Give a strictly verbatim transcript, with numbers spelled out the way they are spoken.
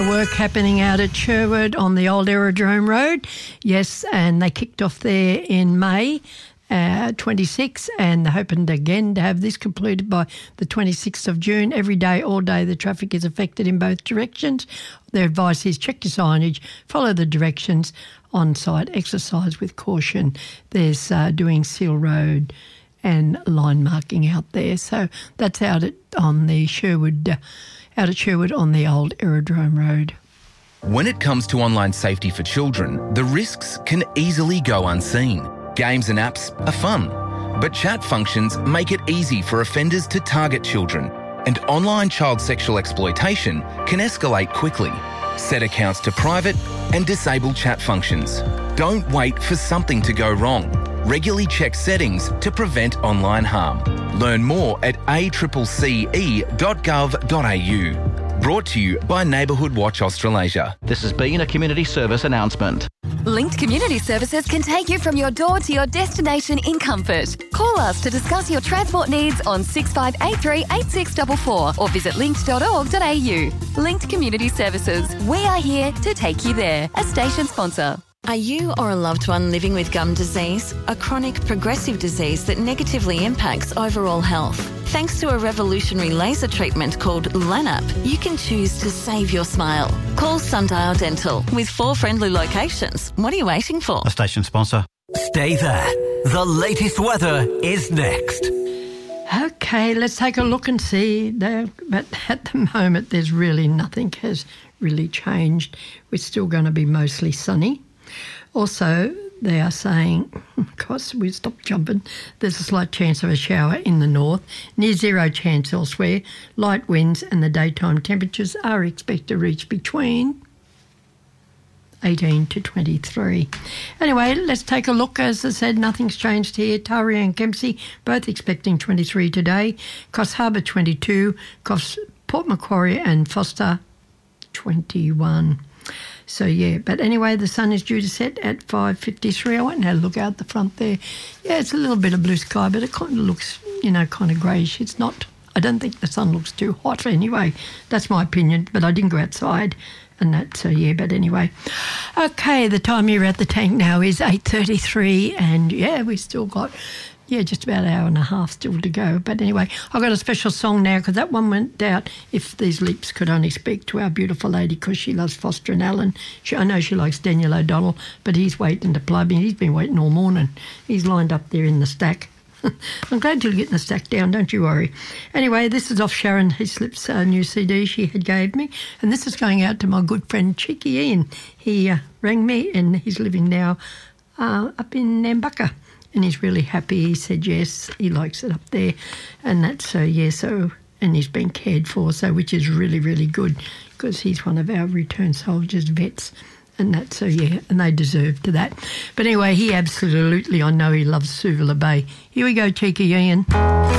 Work happening out at Sherwood on the old Aerodrome Road. Yes, and they kicked off there in May uh, twenty-sixth, and they're hoping to, again to have this completed by the twenty-sixth of June. Every day, all day, the traffic is affected in both directions. Their advice is check your signage, follow the directions, on-site exercise with caution. There's uh, doing Seal Road and line marking out there. So that's out at on the Sherwood uh, out at Sherwood on the old Aerodrome Road. When it comes to online safety for children, the risks can easily go unseen. Games and apps are fun, but chat functions make it easy for offenders to target children, and online child sexual exploitation can escalate quickly. Set accounts to private and disable chat functions. Don't wait for something to go wrong. Regularly check settings to prevent online harm. Learn more at a c c c e dot gov dot a u. Brought to you by Neighbourhood Watch Australasia. This has been a community service announcement. Linked Community Services can take you from your door to your destination in comfort. Call us to discuss your transport needs on six five eight three eight six four four or visit linked dot org dot a u. Linked Community Services. We are here to take you there. A station sponsor. Are you or a loved one living with gum disease, a chronic progressive disease that negatively impacts overall health? Thanks to a revolutionary laser treatment called LANAP, you can choose to save your smile. Call Sundial Dental with four friendly locations. What are you waiting for? A station sponsor. Stay there. The latest weather is next. Okay, let's take a look and see. There, but at the moment, there's really nothing has really changed. We're still going to be mostly sunny. Also, they are saying, because we stopped jumping, there's a slight chance of a shower in the north, near zero chance elsewhere. Light winds and the daytime temperatures are expected to reach between eighteen to twenty-three. Anyway, let's take a look. As I said, nothing's changed here. Taria and Kempsey both expecting twenty-three today. Coffs Harbour twenty-two. Coffs Port Macquarie and Foster twenty-one. So, yeah, but anyway, the sun is due to set at five fifty-three. I went and had a look out the front there. Yeah, it's a little bit of blue sky, but it kind of looks, you know, kind of greyish. It's not, I don't think the sun looks too hot anyway. That's my opinion, but I didn't go outside and that, so yeah, but anyway. Okay, the time here at the tank now is eight thirty-three, and, yeah, we've still got... Yeah, just about an hour and a half still to go. But anyway, I've got a special song now because that one went out, If These Lips Could Only Speak, to our beautiful lady because she loves Foster and Allen. She, I know she likes Daniel O'Donnell, but he's waiting to plug in. He's been waiting all morning. He's lined up there in the stack. I'm glad you're getting the stack down, don't you worry. Anyway, this is off Sharon Hislop's uh, new C D she had gave me, and this is going out to my good friend Cheeky Ian. He uh, rang me and he's living now uh, up in Nambucca. And he's really happy. He said yes, he likes it up there. And that's so, yeah, so, and he's been cared for, so, which is really, really good because he's one of our returned soldiers, vets. And that's so, yeah, and they deserve to that. But anyway, he absolutely, I know he loves Suvila Bay. Here we go, Cheeky Ian.